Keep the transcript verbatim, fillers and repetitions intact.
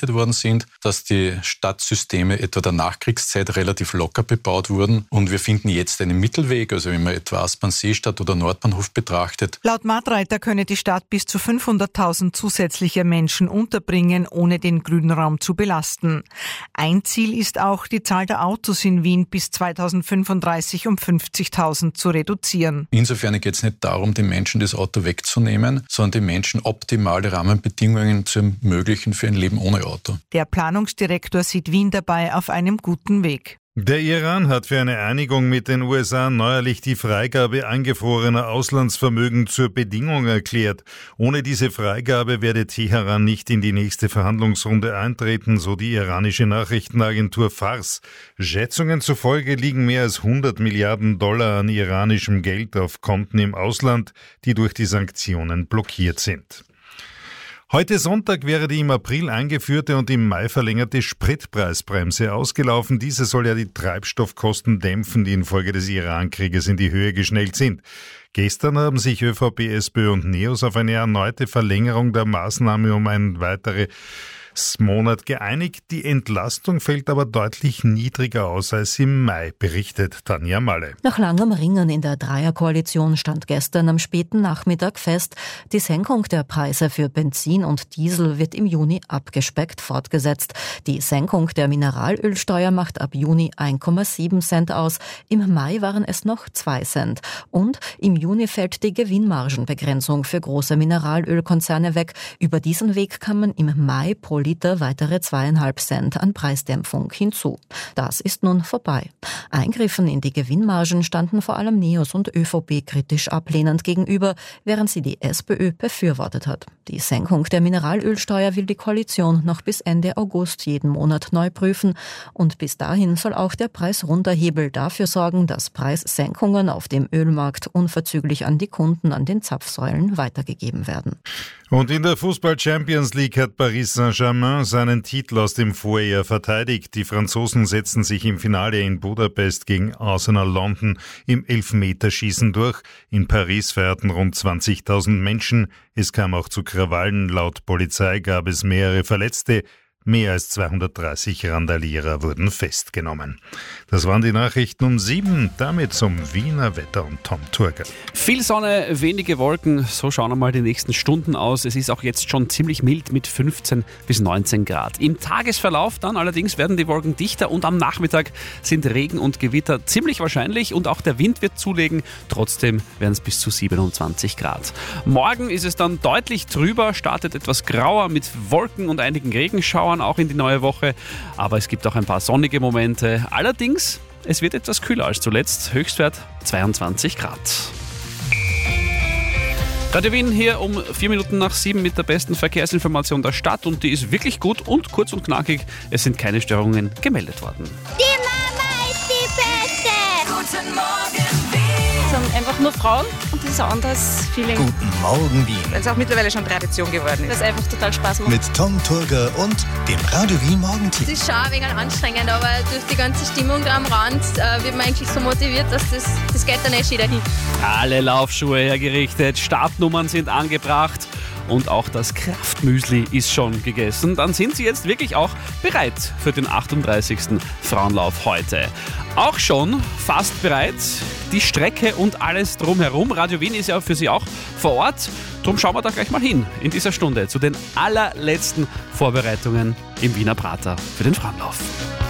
getestet worden sind, dass die Stadtsysteme etwa der Nachkriegszeit relativ locker bebaut wurden. Und wir finden jetzt einen Mittelweg, also wenn man etwa Aspern-Seestadt oder Nordbahnhof betrachtet. Laut Martreiter könne die Stadt bis zu fünfhunderttausend zusätzliche Menschen unterbringen, ohne den Grünraum zu belasten. Ein Ziel ist auch, die Zahl der Autos in Wien bis zweitausendfünfunddreißig um fünfzigtausend zu reduzieren. Insofern geht es nicht darum, den Menschen das Auto wegzunehmen, sondern den Menschen optimale Rahmenbedingungen zu ermöglichen für ein Leben ohne Auto. Der Planungsdirektor sieht Wien dabei auf einem guten Weg. Der Iran hat für eine Einigung mit den U S A neuerlich die Freigabe eingefrorener Auslandsvermögen zur Bedingung erklärt. Ohne diese Freigabe werde Teheran nicht in die nächste Verhandlungsrunde eintreten, so die iranische Nachrichtenagentur Fars. Schätzungen zufolge liegen mehr als hundert Milliarden Dollar an iranischem Geld auf Konten im Ausland, die durch die Sanktionen blockiert sind. Heute Sonntag wäre die im April eingeführte und im Mai verlängerte Spritpreisbremse ausgelaufen. Diese soll ja die Treibstoffkosten dämpfen, die infolge des Iran-Krieges in die Höhe geschnellt sind. Gestern haben sich ÖVP, SPÖ und NEOS auf eine erneute Verlängerung der Maßnahme um einen weiteren Monat geeinigt. Die Entlastung fällt aber deutlich niedriger aus als im Mai, berichtet Tanja Malle. Nach langem Ringen in der Dreierkoalition stand gestern am späten Nachmittag fest, die Senkung der Preise für Benzin und Diesel wird im Juni abgespeckt fortgesetzt. Die Senkung der Mineralölsteuer macht ab Juni eins Komma sieben Cent aus. Im Mai waren es noch zwei Cent. Und im Juni fällt die Gewinnmargenbegrenzung für große Mineralölkonzerne weg. Über diesen Weg kann man im Mai pro Liter weitere zweieinhalb Cent an Preisdämpfung hinzu. Das ist nun vorbei. Eingriffen in die Gewinnmargen standen vor allem NEOS und ÖVP kritisch ablehnend gegenüber, während sie die SPÖ befürwortet hat. Die Senkung der Mineralölsteuer will die Koalition noch bis Ende August jeden Monat neu prüfen und bis dahin soll auch der Preisrunterhebel dafür sorgen, dass Preissenkungen auf dem Ölmarkt unverzüglich an die Kunden an den Zapfsäulen weitergegeben werden. Und in der Fußball-Champions League hat Paris Saint-Germain seinen Titel aus dem Vorjahr verteidigt. Die Franzosen setzten sich im Finale in Budapest gegen Arsenal London im Elfmeterschießen durch. In Paris feierten rund zwanzigtausend Menschen. Es kam auch zu Krawallen. Laut Polizei gab es mehrere Verletzte. Mehr als zweihundertdreißig Randalierer wurden festgenommen. Das waren die Nachrichten um sieben. Damit zum Wiener Wetter und Tom Turger. Viel Sonne, wenige Wolken. So schauen einmal die nächsten Stunden aus. Es ist auch jetzt schon ziemlich mild mit fünfzehn bis neunzehn Grad. Im Tagesverlauf dann allerdings werden die Wolken dichter und am Nachmittag sind Regen und Gewitter ziemlich wahrscheinlich und auch der Wind wird zulegen. Trotzdem werden es bis zu siebenundzwanzig Grad. Morgen ist es dann deutlich trüber, startet etwas grauer mit Wolken und einigen Regenschauern auch in die neue Woche, aber es gibt auch ein paar sonnige Momente. Allerdings, es wird etwas kühler als zuletzt, Höchstwert zweiundzwanzig Grad. Radio Wien hier um vier Minuten nach sieben mit der besten Verkehrsinformation der Stadt und die ist wirklich gut und kurz und knackig. Es sind keine Störungen gemeldet worden. Die Mama ist die Beste! Guten Morgen, Wien! Es sind einfach nur Frauen und das ist ein anderes Feeling. Guten Morgen, Wien. Weil es auch mittlerweile schon Tradition geworden ist. Weil es einfach total Spaß macht. Mit Tom Turger und dem Radio Wien Morgenteam. Es ist schon ein wenig anstrengend, aber durch die ganze Stimmung da am Rand äh, wird man eigentlich so motiviert, dass das, das geht dann eh schon hin. Alle Laufschuhe hergerichtet, Startnummern sind angebracht und auch das Kraftmüsli ist schon gegessen. Dann sind Sie jetzt wirklich auch bereit für den achtunddreißigsten Frauenlauf heute. Auch schon fast bereit, die Strecke und alles drumherum. Radio Wien ist ja für Sie auch vor Ort. Drum schauen wir da gleich mal hin in dieser Stunde zu den allerletzten Vorbereitungen im Wiener Prater für den Frauenlauf.